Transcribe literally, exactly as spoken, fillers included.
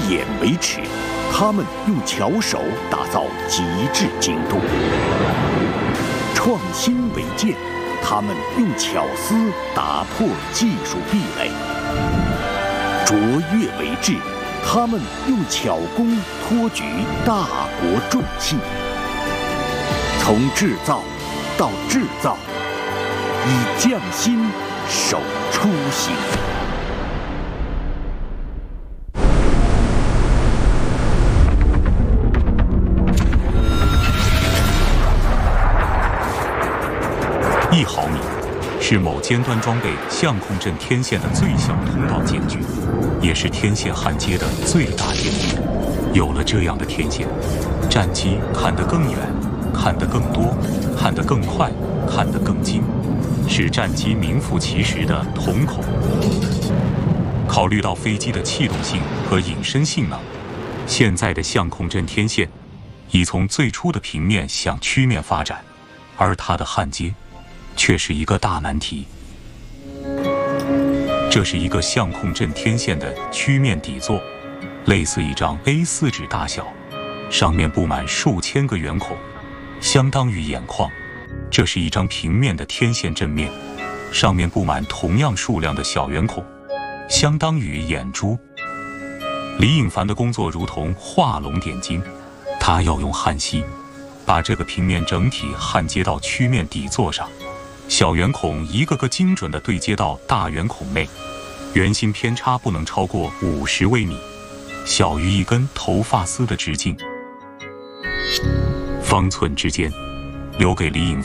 点为尺，他们用巧手打造极致精度；创新为剑，他们用巧思打破技术壁垒；卓越为智，他们用巧工托举大国重器。从制造到制造，以匠心守初心。 一毫米是某尖端装备相控阵天线的最小通道间距，也是天线焊接的最大间距。有了这样的天线，战机看得更远，看得更多，看得更快，看得更近，是战机名副其实的瞳孔。考虑到飞机的气动性和隐身性能，现在的相控阵天线已从最初的平面向曲面发展，而它的焊接却是一个大难题。这是一个相控阵天线的曲面底座，类似一张 A 四 纸大小，上面布满数千个圆孔，相当于眼眶。这是一张平面的天线阵面，上面布满同样数量的小圆孔，相当于眼珠。李颖凡的工作如同画龙点睛，他要用焊锡把这个平面整体焊接到曲面底座上，小圆孔一个个精准地对接到大圆孔内，圆心偏差不能超过五十微米，小于一根头发丝的直径。方寸之间，留给李颖